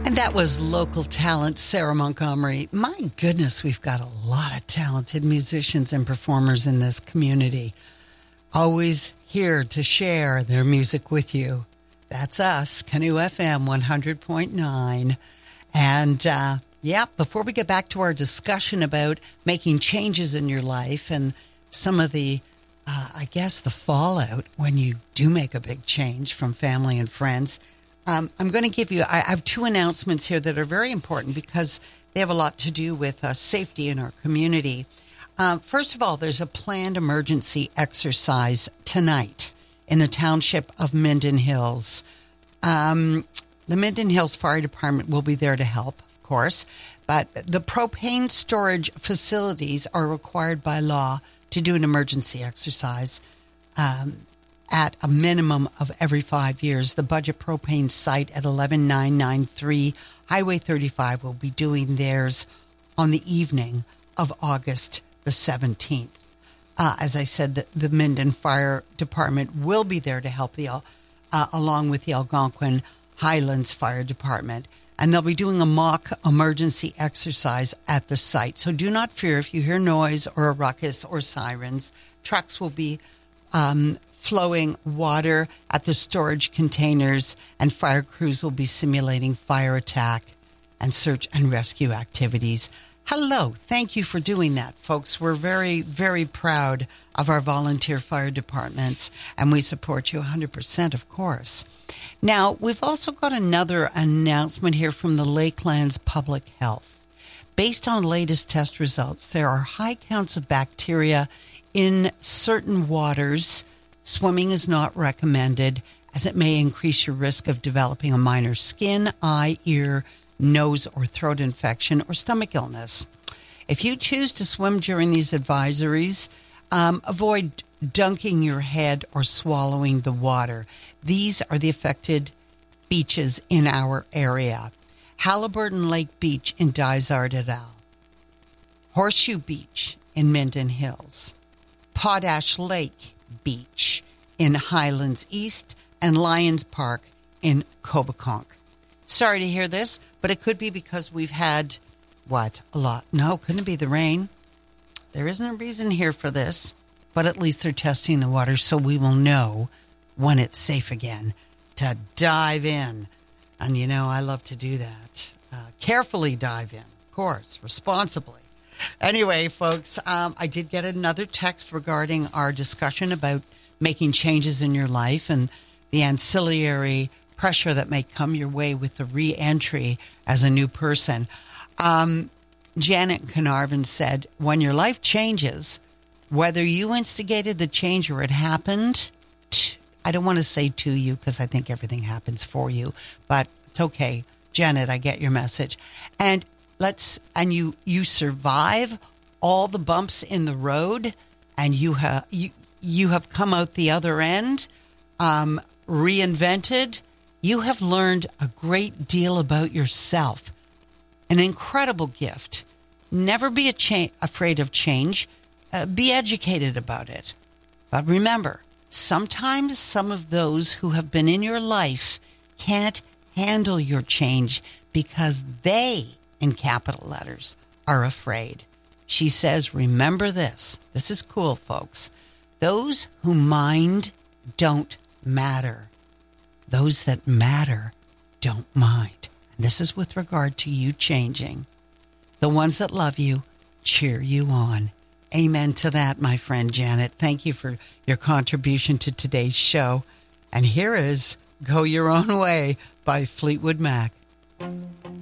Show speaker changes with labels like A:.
A: And that was local talent, Sarah Montgomery. My goodness, we've got a lot of talented musicians and performers in this community. Always here to share their music with you. That's us, Canoe FM 100.9. And before we get back to our discussion about making changes in your life and some of the, the fallout when you do make a big change from family and friends, I'm going to give you, I have two announcements here that are very important because they have a lot to do with safety in our community. First of all, there's a planned emergency exercise tonight in the township of Minden Hills. The Minden Hills Fire Department will be there to help, of course, but the propane storage facilities are required by law to do an emergency exercise at a minimum of every 5 years. The Budget Propane site at 11993 Highway 35 will be doing theirs on the evening of August the 17th. As I said, the Minden Fire Department will be there to help along with the Algonquin Highlands Fire Department. And they'll be doing a mock emergency exercise at the site. So do not fear if you hear noise or a ruckus or sirens. Trucks will be flowing water at the storage containers, and fire crews will be simulating fire attack and search and rescue activities. Hello. Thank you for doing that, folks. We're very, very proud of our volunteer fire departments, and we support you 100%, of course. Now, we've also got another announcement here from the Lakelands Public Health. Based on latest test results, there are high counts of bacteria in certain waters. Swimming is not recommended as it may increase your risk of developing a minor skin, eye, ear, nose, or throat infection or stomach illness. If you choose to swim during these advisories, avoid dunking your head or swallowing the water. These are the affected beaches in our area. Halliburton Lake Beach in Dysart et al. Horseshoe Beach in Minden Hills. Potash Lake Beach in Highlands East, and Lions Park in Coboconk. Sorry to hear this, but it could be because we've had, a lot? No, couldn't be the rain. There isn't a reason here for this, but at least they're testing the water so we will know when it's safe again to dive in. And, I love to do that. Carefully dive in, of course, responsibly. Anyway, folks, I did get another text regarding our discussion about making changes in your life and the ancillary pressure that may come your way with the re-entry as a new person. Janet Carnarvon said, when your life changes, whether you instigated the change or it happened, I don't want to say to you because I think everything happens for you, but it's okay. Janet, I get your message. And you survive all the bumps in the road, and you have come out the other end, reinvented. You have learned a great deal about yourself. An incredible gift. Never be afraid of change. Be educated about it. But remember, sometimes some of those who have been in your life can't handle your change because they, in capital letters, are afraid. She says, remember this. This is cool, folks. Those who mind don't matter. Those that matter don't mind. And this is with regard to you changing. The ones that love you cheer you on. Amen to that, my friend Janet. Thank you for your contribution to today's show. And here is Go Your Own Way by Fleetwood Mac.